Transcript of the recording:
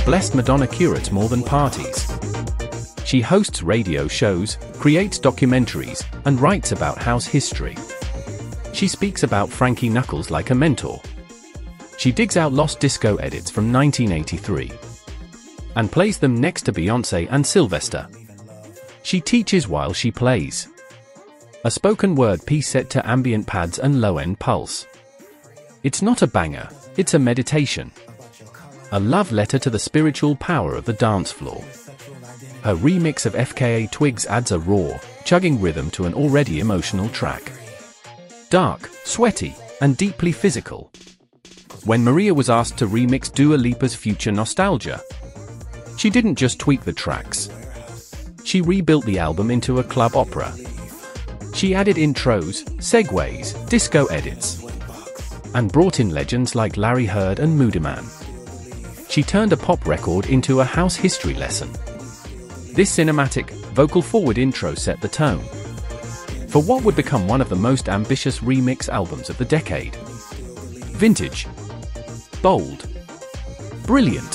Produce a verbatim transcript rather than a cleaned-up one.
Blessed Madonna curates more than parties. She hosts radio shows, creates documentaries, and writes about house history. She speaks about Frankie Knuckles like a mentor. She digs out lost disco edits from nineteen eighty-three and plays them next to Beyoncé and Sylvester. She teaches while she plays. A spoken word piece set to ambient pads and low-end pulse. It's not a banger, it's a meditation. A love letter to the spiritual power of the dance floor. Her remix of F K A Twigs adds a raw, chugging rhythm to an already emotional track. Dark, sweaty, and deeply physical. When Maria was asked to remix Dua Lipa's Future Nostalgia, she didn't just tweak the tracks. She rebuilt the album into a club opera. She added intros, segues, disco edits, and brought in legends like Larry Heard and Moodymann. She turned a pop record into a house history lesson. This cinematic, vocal-forward intro set the tone for what would become one of the most ambitious remix albums of the decade. Vintage. Bold. Brilliant.